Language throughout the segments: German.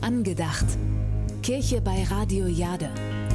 Angedacht. Kirche bei Radio Jade.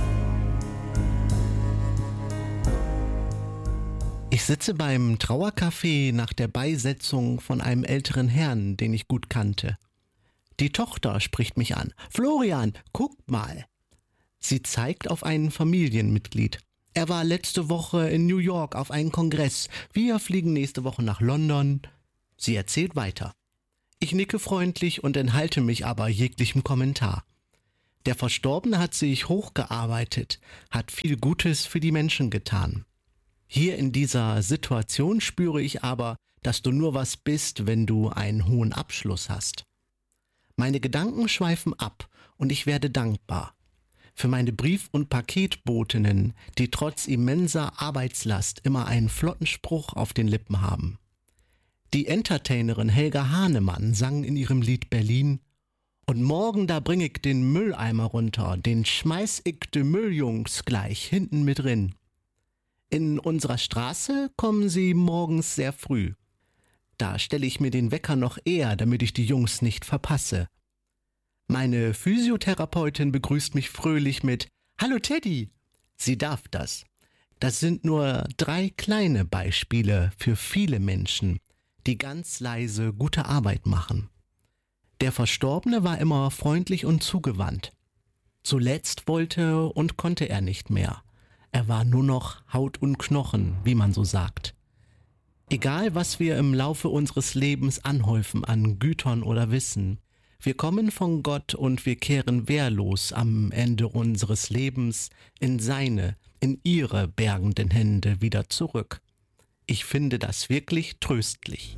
Ich sitze beim Trauercafé nach der Beisetzung von einem älteren Herrn, den ich gut kannte. Die Tochter spricht mich an. »Florian, guck mal!« Sie zeigt auf ein Familienmitglied. Er war letzte Woche in New York auf einen Kongress. Wir fliegen nächste Woche nach London. Sie erzählt weiter. Ich nicke freundlich und enthalte mich aber jeglichem Kommentar. Der Verstorbene hat sich hochgearbeitet, hat viel Gutes für die Menschen getan. Hier in dieser Situation spüre ich aber, dass du nur was bist, wenn du einen hohen Abschluss hast. Meine Gedanken schweifen ab und ich werde dankbar. Für meine Brief- und Paketbotinnen, die trotz immenser Arbeitslast immer einen flotten Spruch auf den Lippen haben. Die Entertainerin Helga Hahnemann sang in ihrem Lied Berlin: Und morgen da bring ich den Mülleimer runter, den schmeiß ich de Mülljungs gleich hinten mit drin. In unserer Straße kommen sie morgens sehr früh. Da stelle ich mir den Wecker noch eher, damit ich die Jungs nicht verpasse. Meine Physiotherapeutin begrüßt mich fröhlich mit »Hallo Teddy«. Sie darf das. Das sind nur 3 kleine Beispiele für viele Menschen, die ganz leise gute Arbeit machen. Der Verstorbene war immer freundlich und zugewandt. Zuletzt wollte und konnte er nicht mehr. Er war nur noch Haut und Knochen, wie man so sagt. Egal, was wir im Laufe unseres Lebens anhäufen an Gütern oder Wissen, wir kommen von Gott und wir kehren wehrlos am Ende unseres Lebens in ihre bergenden Hände wieder zurück. Ich finde das wirklich tröstlich.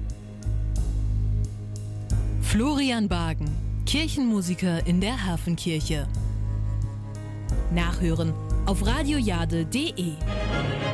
Florian Bagen, Kirchenmusiker in der Hafenkirche. Nachhören auf radiojade.de.